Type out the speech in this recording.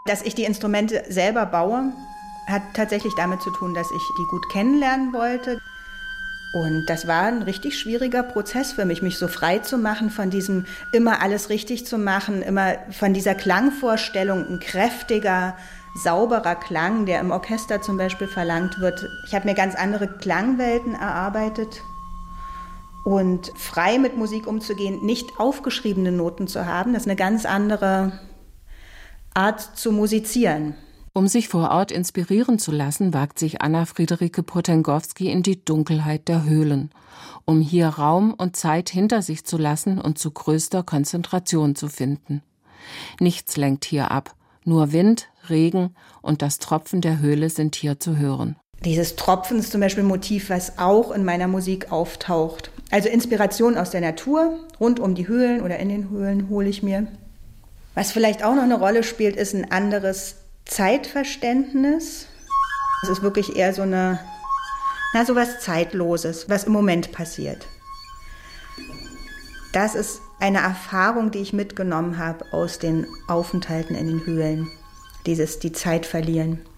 Dass ich die Instrumente selber baue, hat tatsächlich damit zu tun, dass ich die gut kennenlernen wollte. Und das war ein richtig schwieriger Prozess für mich so frei zu machen von diesem immer alles richtig zu machen, immer von dieser Klangvorstellung, ein kräftiger, sauberer Klang, der im Orchester zum Beispiel verlangt wird. Ich habe mir ganz andere Klangwelten erarbeitet und frei mit Musik umzugehen, nicht aufgeschriebene Noten zu haben, das ist eine ganz andere Art zu musizieren. Um sich vor Ort inspirieren zu lassen, wagt sich Anna Friederike Potęgowski in die Dunkelheit der Höhlen, um hier Raum und Zeit hinter sich zu lassen und zu größter Konzentration zu finden. Nichts lenkt hier ab, nur Wind, Regen und das Tropfen der Höhle sind hier zu hören. Dieses Tropfen ist zum Beispiel ein Motiv, was auch in meiner Musik auftaucht. Also Inspiration aus der Natur, rund um die Höhlen oder in den Höhlen hole ich mir. Was vielleicht auch noch eine Rolle spielt, ist ein anderes Zeitverständnis. Es ist wirklich eher so was Zeitloses, was im Moment passiert. Das ist eine Erfahrung, die ich mitgenommen habe aus den Aufenthalten in den Höhlen. Die Zeit verlieren.